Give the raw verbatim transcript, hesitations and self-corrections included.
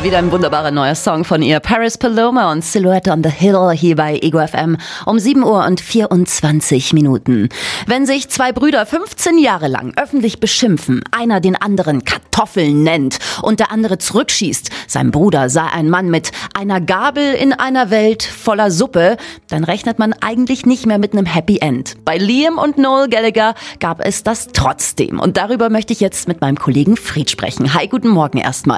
Wieder ein wunderbarer neuer Song von ihr. Paris Paloma und Silhouette on the Hill hier bei Ego F M um sieben Uhr und vierundzwanzig Minuten. Wenn sich zwei Brüder fünfzehn Jahre lang öffentlich beschimpfen, einer den anderen Kartoffeln nennt und der andere zurückschießt, sein Bruder sei ein Mann mit einer Gabel in einer Welt voller Suppe, dann rechnet man eigentlich nicht mehr mit einem Happy End. Bei Liam und Noel Gallagher gab es das trotzdem. Und darüber möchte ich jetzt mit meinem Kollegen Fried sprechen. Hi, guten Morgen erstmal.